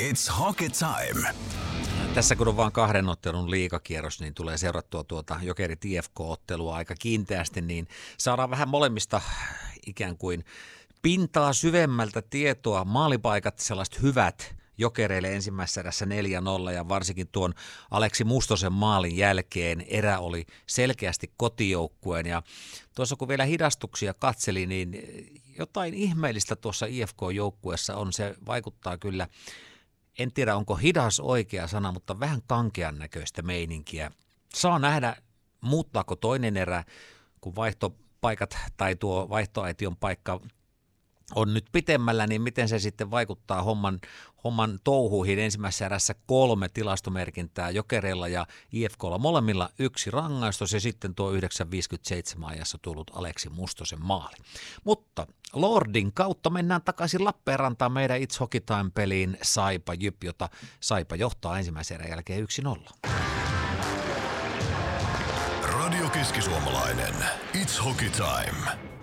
It's hockey time. Tässä kun on vain 2 ottelun liigakierros, niin tulee seurattua tuota Jokerit IFK-ottelua aika kiinteästi, niin saadaan vähän molemmista ikään kuin pintaa syvemmältä tietoa. Maalipaikat sellaiset hyvät Jokereille ensimmäisessä erässä 4-0 ja varsinkin tuon Aleksi Mustosen maalin jälkeen erä oli selkeästi kotijoukkueen ja tuossa kun vielä hidastuksia katseli, niin jotain ihmeellistä tuossa IFK-joukkueessa on, se vaikuttaa kyllä, en tiedä onko hidas oikea sana, mutta vähän kankean näköistä meininkiä. Saa nähdä, muuttaako toinen erä, kun vaihtopaikat tai tuo vaihtoaition paikka on nyt pitemmällä, niin miten se sitten vaikuttaa homman touhuihin. Ensimmäisessä erässä 3 tilastomerkintää Jokereilla ja IFK:lla molemmilla 1 rangaistus ja sitten tuo 9.57 ajassa tullut Aleksi Mustosen maali. Mutta Lordin kautta mennään takaisin Lappeenrantaan meidän It's Hockey Time-peliin Saipa Jyp, jota Saipa johtaa ensimmäisen erän jälkeen 1-0. Radio Keski-Suomalainen. It's Hockey Time.